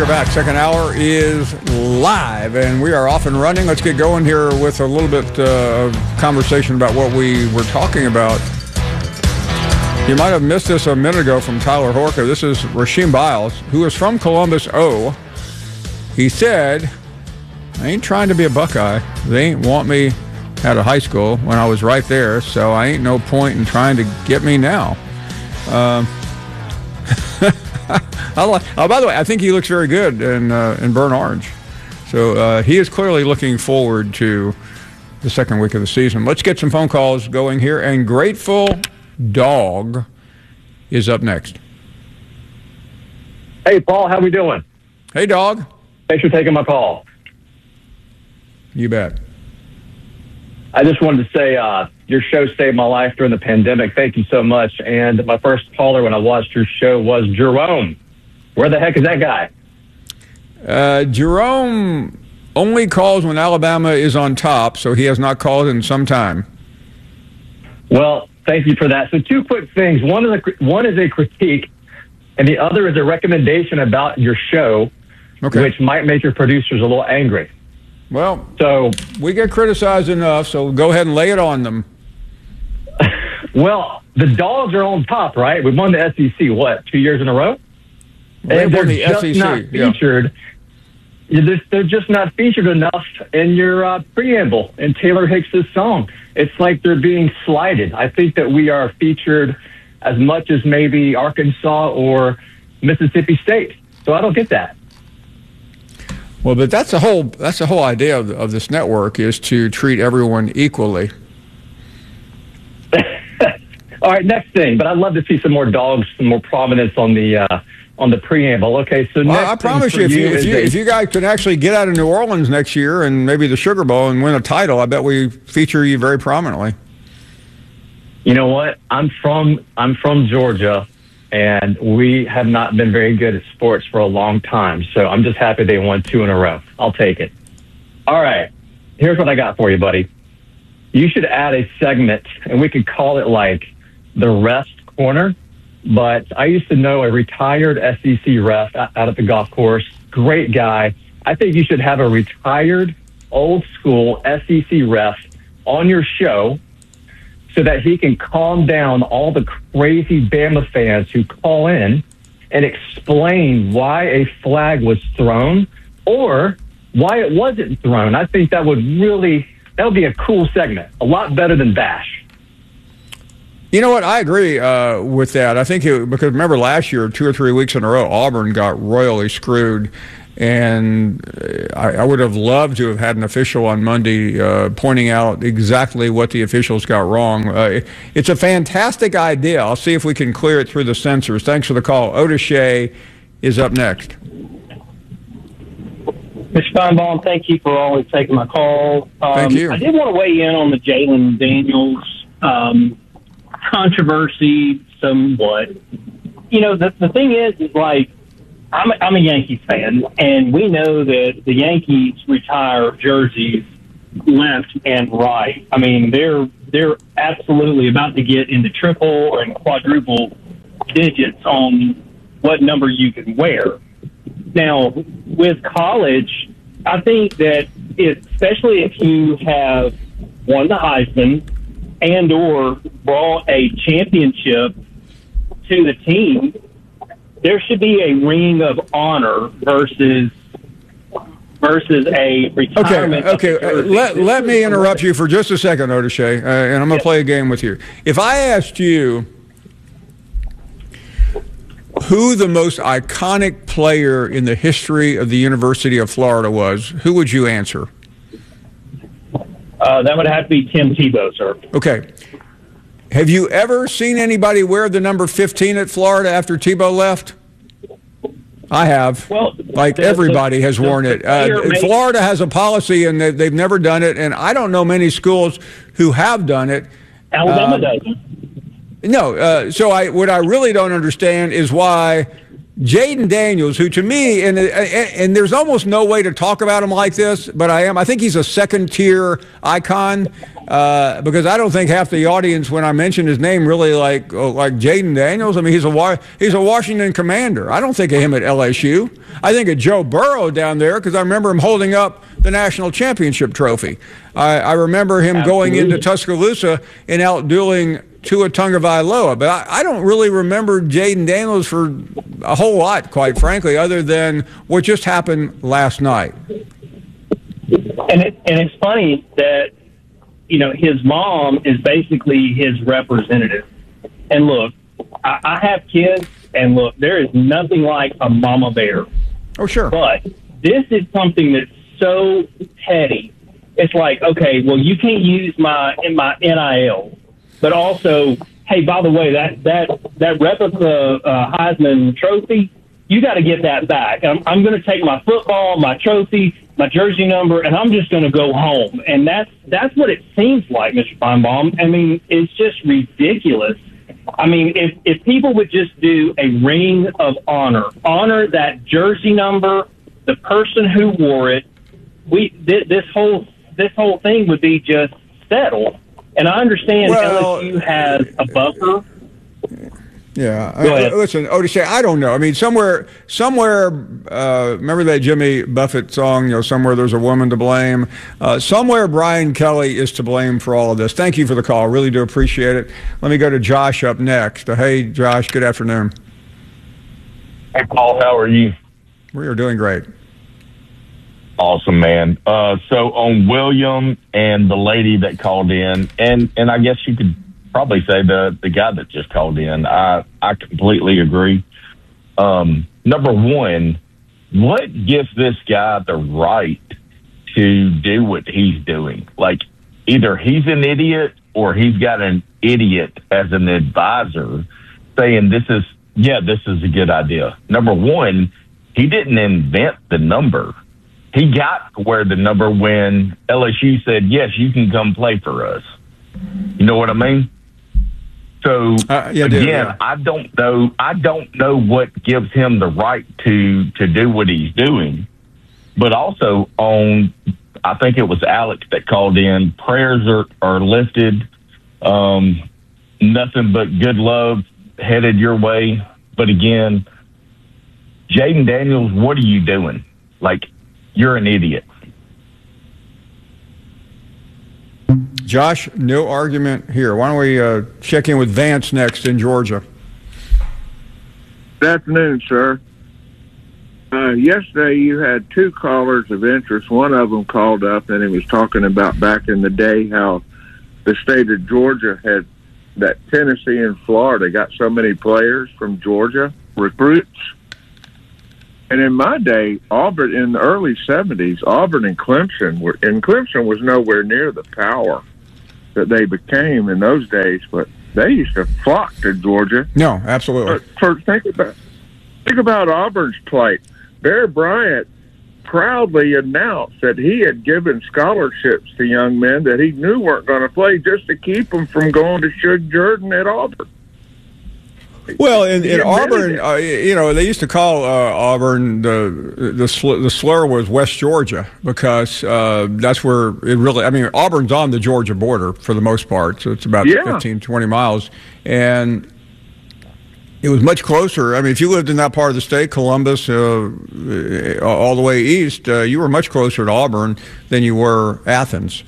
are back. Second hour is live, and we are off and running. Let's get going here with a little bit of conversation about what we were talking about. You might have missed this a minute ago from Tyler Horka. This is Rasheem Biles, who is from Columbus, He said, I ain't trying to be a Buckeye. They ain't want me out of high school when I was right there, so I ain't no point in trying to get me now. By the way, I think he looks very good in burnt orange. So he is clearly looking forward to the second week of the season. Let's get some phone calls going here. And Grateful Dog is up next. Hey, Paul, how we doing? Hey, Dog. Thanks for taking my call. You bet. I just wanted to say your show saved my life during the pandemic. Thank you so much. And my first caller when I watched your show was Jerome. Where the heck is that guy? Jerome only calls when Alabama is on top, so he has not called in some time. Well, thank you for that. So two quick things. One is a critique, and the other is a recommendation about your show, which might make your producers a little angry. Well, so we get criticized enough, so go ahead and lay it on them. Well, the Dogs are on top, right? We won the SEC, 2 years in a row? And they're just SEC, not featured. Yeah. They're just not featured enough in your preamble in Taylor Hicks's song. It's like they're being slighted. I think that we are featured as much as maybe Arkansas or Mississippi State. So I don't get that. Well, but that's the whole idea of this network, is to treat everyone equally. All right, next thing. But I'd love to see some more Dogs, some more prominence on the preamble. Okay, so next I promise you, if you guys can actually get out of New Orleans next year and maybe the Sugar Bowl and win a title, I bet we feature you very prominently. You know what? I'm from Georgia, and we have not been very good at sports for a long time. So I'm just happy they won 2 in a row. I'll take it. All right, here's what I got for you, buddy. You should add a segment, and we could call it like the Rest Corner. But I used to know a retired SEC ref out at the golf course. Great guy. I think you should have a retired, old-school SEC ref on your show so that he can calm down all the crazy Bama fans who call in and explain why a flag was thrown or why it wasn't thrown. I think that would be a cool segment, a lot better than Bash. You know what? I agree with that. I think because remember last year, 2 or 3 weeks in a row, Auburn got royally screwed. And I would have loved to have had an official on Monday pointing out exactly what the officials got wrong. It's a fantastic idea. I'll see if we can clear it through the censors. Thanks for the call. Otis Shea is up next. Mr. Feinbaum, thank you for always taking my call. Thank you. I did want to weigh in on the Jalen Daniels controversy somewhat. You know, the thing is like, I'm a Yankees fan, and we know that the Yankees retire jerseys left and right. I mean, they're absolutely about to get into triple and quadruple digits on what number you can wear. Now, with college, I think that especially if you have won the Heisman and or brought a championship to the team, there should be a ring of honor versus a retirement. Okay. Let me interrupt you for just a second, Otis Shea, and I'm going to play a game with you. If I asked you who the most iconic player in the history of the University of Florida was, who would you answer? That would have to be Tim Tebow, sir. Okay. Have you ever seen anybody wear the number 15 at Florida after Tebow left? I have. Well, everybody has worn it. Florida has a policy, and they've never done it, and I don't know many schools who have done it. Alabama doesn't. No. So what I really don't understand is why Jaden Daniels, who to me, and there's almost no way to talk about him like this, but I think he's a second-tier icon. because I don't think half the audience, when I mention his name, really like Jaden Daniels. I mean, he's a Washington Commander. I don't think of him at LSU. I think of Joe Burrow down there because I remember him holding up the national championship trophy. I remember him going into Tuscaloosa and outdueling Tua Tagovailoa, but I don't really remember Jaden Daniels for a whole lot, quite frankly, other than what just happened last night. And it's funny that, you know, his mom is basically his representative. And look, I have kids, and look, there is nothing like a mama bear. Oh, sure. But this is something that's so petty. It's like, okay, well, you can't use my NIL. But also, hey, by the way, that replica Heisman trophy, you got to get that back. I'm going to take my football, my trophy, my jersey number, and I'm just going to go home. And that's what it seems like, Mr. Feinbaum. I mean, it's just ridiculous. I mean, if people would just do a ring of honor that jersey number, the person who wore it, this whole thing would be just settled. And I understand LSU has a buffer. Yeah. Listen, Otis, I don't know. I mean, somewhere, remember that Jimmy Buffett song, you know, somewhere there's a woman to blame. Somewhere Brian Kelly is to blame for all of this. Thank you for the call. I really do appreciate it. Let me go to Josh up next. Hey, Josh, good afternoon. Hey, Paul, how are you? We are doing great. Awesome, man. So on William and the lady that called in, and I guess you could probably say the guy that just called in, I completely agree. Number one, what gives this guy the right to do what he's doing? Like, either he's an idiot or he's got an idiot as an advisor saying this is a good idea. Number one, he didn't invent the number. He got to wear the number when LSU said, yes, you can come play for us. You know what I mean? So, I don't know what gives him the right to do what he's doing. But also I think it was Alex that called in, prayers are lifted. Nothing but good love headed your way. But again, Jaden Daniels, what are you doing? Like, you're an idiot. Josh, no argument here. Why don't we check in with Vance next in Georgia? Good afternoon, sir. Yesterday you had two callers of interest. One of them called up and he was talking about back in the day how the state of Georgia had that Tennessee and Florida got so many players from Georgia, recruits. And in my day, Auburn, in the early 70s, Auburn and Clemson was nowhere near the power that they became in those days, but they used to flock to Georgia. No, absolutely. Think about Auburn's plight. Bear Bryant proudly announced that he had given scholarships to young men that he knew weren't going to play just to keep them from going to Shug Jordan at Auburn. Well, in Auburn, they used to call Auburn the slur was West Georgia because that's where it really. I mean, Auburn's on the Georgia border for the most part, so it's about 15, 20 miles, and it was much closer. I mean, if you lived in that part of the state, Columbus, all the way east, you were much closer to Auburn than you were Athens.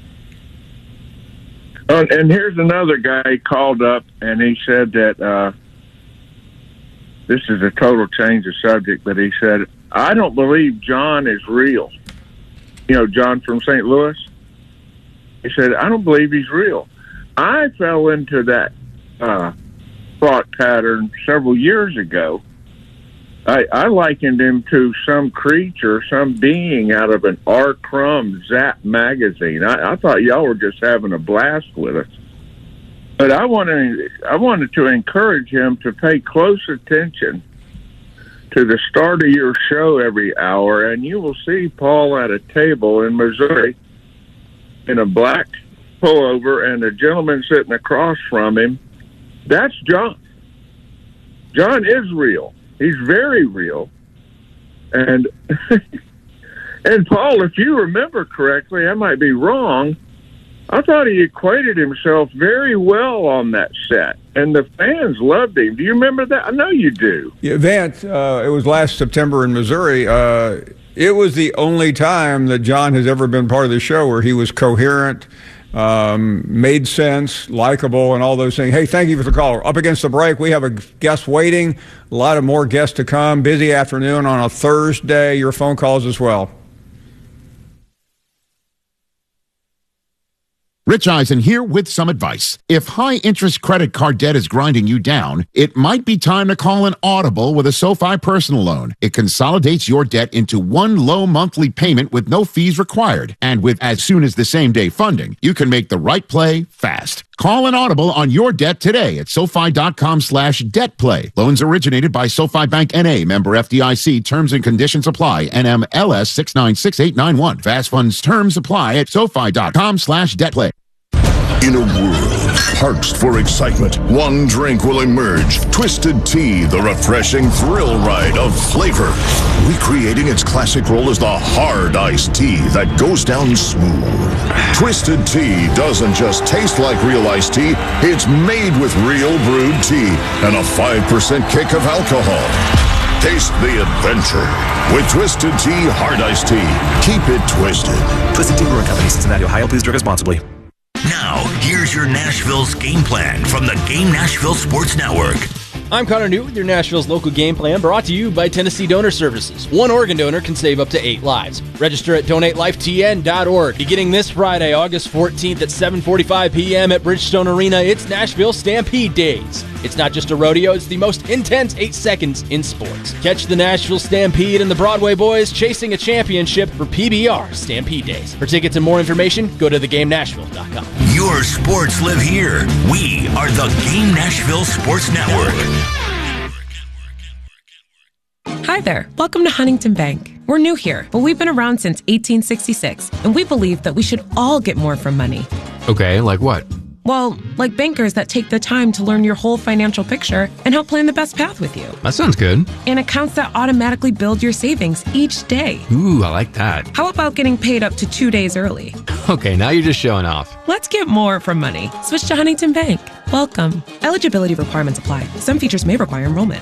And here's another guy called up, and he said that. This is a total change of subject, but he said, I don't believe John is real. You know, John from St. Louis. He said, I don't believe he's real. I fell into that thought pattern several years ago. I likened him to some creature, some being out of an R. Crumb Zap magazine. I thought y'all were just having a blast with us. But I wanted to encourage him to pay close attention to the start of your show every hour, and you will see Paul at a table in Missouri in a black pullover and a gentleman sitting across from him. That's John. John is real. He's very real. And and Paul, if you remember correctly, I might be wrong, I thought he acquitted himself very well on that set, and the fans loved him. Do you remember that? I know you do. Yeah, Vance, it was last September in Missouri. It was the only time that John has ever been part of the show where he was coherent, made sense, likable, and all those things. Hey, thank you for the call. Up against the break, we have a guest waiting, a lot of more guests to come. Busy afternoon on a Thursday. Your phone calls as well. Rich Eisen here with some advice. If high-interest credit card debt is grinding you down, it might be time to call an audible with a SoFi personal loan. It consolidates your debt into one low monthly payment with no fees required. And with as soon as the same-day funding, you can make the right play fast. Call an audible on your debt today at SoFi.com/debtplay. Loans originated by SoFi Bank N.A., member FDIC. Terms and conditions apply. NMLS 696891. Fast funds terms apply at SoFi.com/debtplay. In a world parched for excitement, one drink will emerge. Twisted Tea, the refreshing thrill ride of flavor. Recreating its classic role as the hard iced tea that goes down smooth. Twisted Tea doesn't just taste like real iced tea, it's made with real brewed tea and a 5% kick of alcohol. Taste the adventure with Twisted Tea Hard Iced Tea. Keep it twisted. Twisted Tea Brewing Company, Cincinnati, Ohio. Please drink responsibly. Now, here's your Nashville's game plan from the Game Nashville Sports Network. I'm Connor New with your Nashville's local game plan, brought to you by Tennessee Donor Services. One organ donor can save up to 8 lives. Register at DonateLifeTN.org. Beginning this Friday, August 14th at 7:45 p.m. at Bridgestone Arena, it's Nashville Stampede Days. It's not just a rodeo, it's the most intense 8 seconds in sports. Catch the Nashville Stampede and the Broadway Boys chasing a championship for PBR Stampede Days. For tickets and more information, go to thegamenashville.com. Your sports live here. We are the Game Nashville Sports Network. Hi there. Welcome to Huntington Bank. We're new here, but we've been around since 1866, and we believe that we should all get more from money. Okay, like what? Well, like bankers that take the time to learn your whole financial picture and help plan the best path with you. That sounds good. And accounts that automatically build your savings each day. Ooh, I like that. How about getting paid up to 2 days early? Okay, now you're just showing off. Let's get more from money. Switch to Huntington Bank. Welcome. Eligibility requirements apply. Some features may require enrollment.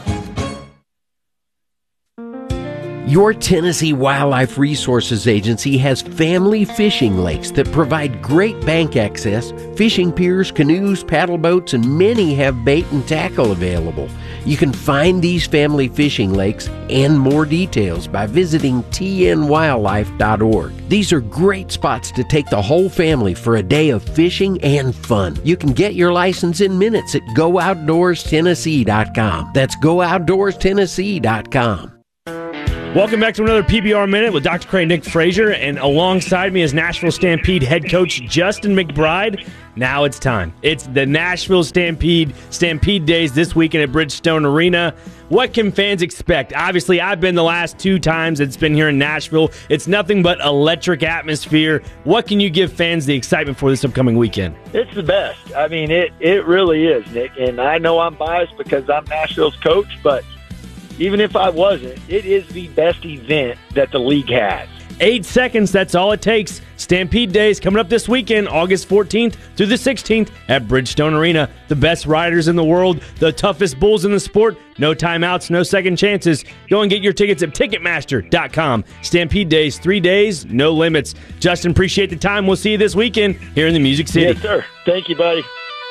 Your Tennessee Wildlife Resources Agency has family fishing lakes that provide great bank access, fishing piers, canoes, paddle boats, and many have bait and tackle available. You can find these family fishing lakes and more details by visiting tnwildlife.org. These are great spots to take the whole family for a day of fishing and fun. You can get your license in minutes at GoOutdoorsTennessee.com. That's GoOutdoorsTennessee.com. Welcome back to another PBR Minute with Dr. Craig Nick Frazier, and alongside me is Nashville Stampede head coach Justin McBride. Now it's time. It's the Nashville Stampede Days this weekend at Bridgestone Arena. What can fans expect? Obviously, I've been the last 2 times it's been here in Nashville. It's nothing but electric atmosphere. What can you give fans the excitement for this upcoming weekend? It's the best. I mean, it really is, Nick. And I know I'm biased because I'm Nashville's coach, but even if I wasn't, it is the best event that the league has. 8 seconds, that's all it takes. Stampede Days coming up this weekend, August 14th through the 16th at Bridgestone Arena. The best riders in the world, the toughest bulls in the sport, no timeouts, no second chances. Go and get your tickets at Ticketmaster.com. Stampede Days, 3 days, no limits. Justin, appreciate the time. We'll see you this weekend here in the Music City. Yes, sir. Thank you, buddy.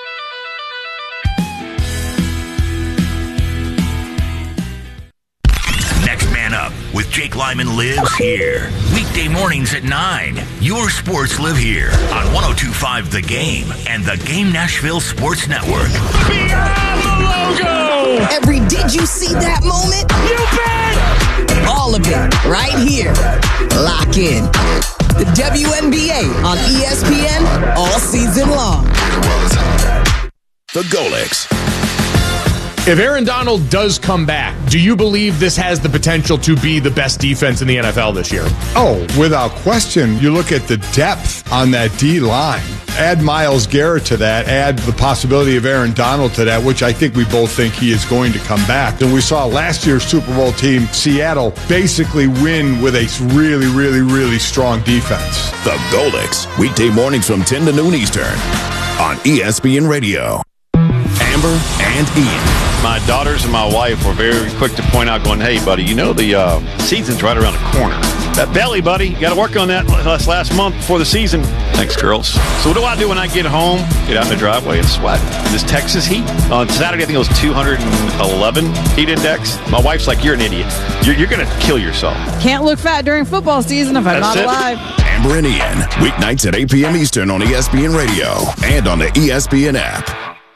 Up with Jake Lyman lives here. Weekday mornings at 9. Your sports live here on 102.5 The Game and the Game Nashville Sports Network. Beyond the logo! Every did you see that moment? You bet! All of it right here. Lock in. The WNBA on ESPN all season long. The Golex. If Aaron Donald does come back, do you believe this has the potential to be the best defense in the NFL this year? Oh, without question. You look at the depth on that D-line. Add Myles Garrett to that. Add the possibility of Aaron Donald to that, which I think we both think he is going to come back. And we saw last year's Super Bowl team, Seattle, basically win with a really, really, really strong defense. The Goldics, weekday mornings from 10 to noon Eastern on ESPN Radio. Amber and Ian. My daughters and my wife were very quick to point out, going, hey, buddy, you know the season's right around the corner. That belly, buddy, you got to work on that last month before the season. Thanks, girls. So what do I do when I get home? Get out in the driveway and sweat. This Texas heat. On Saturday, I think it was 211 heat index. My wife's like, you're an idiot. You're going to kill yourself. Can't look fat during football season if I'm not alive. Amber and Ian, weeknights at 8 p.m. Eastern on ESPN Radio and on the ESPN app.